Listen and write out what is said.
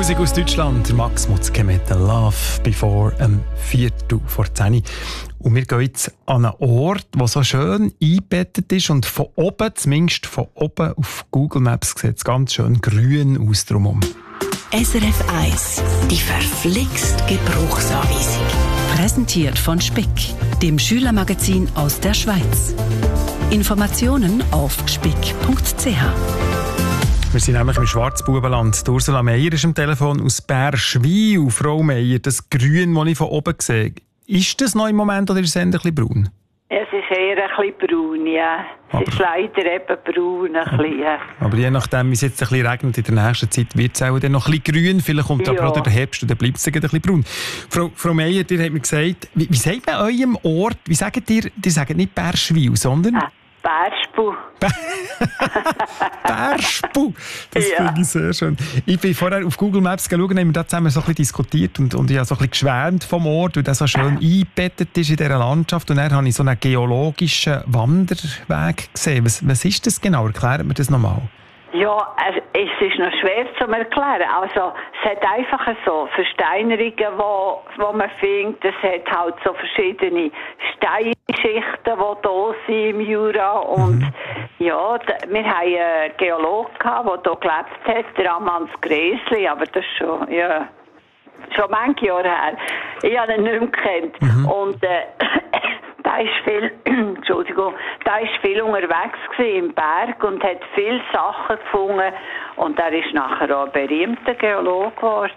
Musik aus Deutschland, Max Mutzke mit «Love» bevor 10:04. Und wir gehen jetzt an einen Ort, der so schön eingebettet ist und von oben, zumindest von oben auf Google Maps, sieht es ganz schön grün aus drumherum. SRF 1, die verflixt Gebrauchsanweisung. Präsentiert von Spick, dem Schülermagazin aus der Schweiz. Informationen auf spick.ch. Wir sind nämlich im Schwarzbubenland. Ursula Meier ist am Telefon aus Bärschwil. Frau Meier, das Grün, das ich von oben sehe, ist das noch im Moment oder ist es eher ein bisschen braun? Es ist eher ein bisschen braun, ja. Es ist leider eben braun, ein bisschen, ja. Aber je nachdem, wie es jetzt ein bisschen regnet, in der nächsten Zeit wird es auch dann noch ein bisschen grün. Vielleicht kommt aber auch der Herbst und dann bleibt es dann ein bisschen braun. Frau Meier, ihr habt mir gesagt, wie sagt man eurem Ort, wie sagt ihr sagt nicht Bärschwil, sondern... Bärspu. Bärspu! Das finde ich sehr schön. Ich bin vorher auf Google Maps geschaut, haben wir da zusammen so ein bisschen diskutiert und ich habe so ein bisschen geschwärmt vom Ort, weil der so schön eingebettet ist in dieser Landschaft. Und dann habe ich so einen geologischen Wanderweg gesehen. Was ist das genau? Erklärt mir das nochmal. Ja, es ist noch schwer zu erklären. Also, es hat einfach so Versteinerungen, wo man findet. Es hat halt so verschiedene Steinschichten, die da sind im Jura. Und ja, wir haben einen Geologen gehabt, der hier gelebt hat, der Amans Gräsli, aber das ist schon, ja, schon manche Jahre her. Ich habe ihn nicht mehr gekannt. Und da ist viel unterwegs gewesen im Berg und hat viele Sachen gefunden. Und er ist nachher auch ein berühmter Geologe geworden.